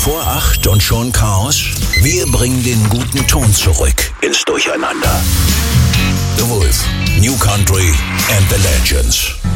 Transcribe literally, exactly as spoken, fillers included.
vor acht und schon Chaos? Wir bringen den guten Ton zurück ins Durcheinander. The Wolf, New Country and the Legends.